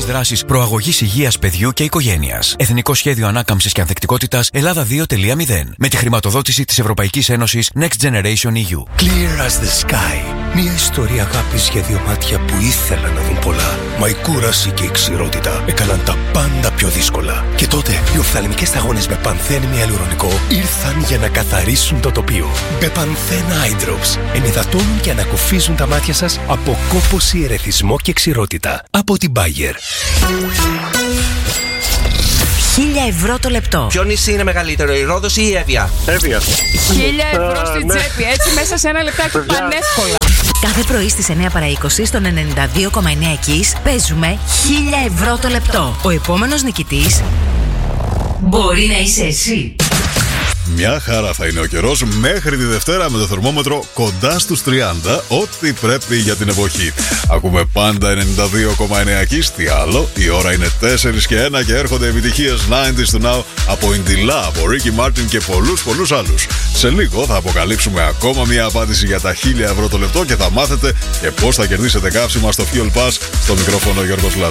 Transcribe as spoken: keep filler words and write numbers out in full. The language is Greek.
δράσεις προαγωγής υγείας παιδιού και οικογένειας. Εθνικό Σχέδιο Ανάκαμψης και Ανθεκτικότητας Ελλάδα δύο κόμμα μηδέn. Με τη χρηματοδότηση της Ευρωπαϊκής Ένωσης Next Generation ι γιου. Clear as the sky. Μια ιστορία αγάπης για δύο μάτια που ήθελαν να δουν πολλά. Μα η κούραση και η ξηρότητα έκαναν τα πάντα πιο δύσκολα. Και τότε οι οφθαλμικές σταγόνες με πανθένη ιαλουρονικό ήρθαν για να καθαρίσουν το τοπίο. Μπεπανθέν Eye Drops ενυδατώνουν και ανακουφίζουν τα μάτια σας από κόπωση, ερεθισμό και ξηρότητα. Από την Bayer. Χίλια ευρώ το λεπτό. Ποιο νησί είναι μεγαλύτερο, η Ρόδος ή η Εύβοια? Εύβοια. Χίλια ευρώ στην τσέπη, έτσι μέσα σε ένα λεπτάκι πανεύκολα. Κάθε πρωί στις εννιά παρά είκοσι στον ενενήντα δύο κόμμα εννιά Kiss παίζουμε χίλια ευρώ το λεπτό. Ο επόμενος νικητής μπορεί να είσαι εσύ. Μια χαρά θα είναι ο καιρός μέχρι τη Δευτέρα με το θερμόμετρο κοντά στους τριάντα, ό,τι πρέπει για την εποχή. Ακούμε πάντα ενενήντα δύο κόμμα εννιά Kiss. Τι άλλο, η ώρα είναι τέσσερα και ένα και έρχονται επιτυχίες ενενήντα του Now από Ιντιλά, από Ricky Martin και πολλούς πολλούς άλλους. Σε λίγο θα αποκαλύψουμε ακόμα μια απάντηση για τα χίλια ευρώ το λεπτό και θα μάθετε και πώς θα κερδίσετε καύσιμα στο Fuel Pass. Στο μικρόφωνο Γιώργος Λάζαρος.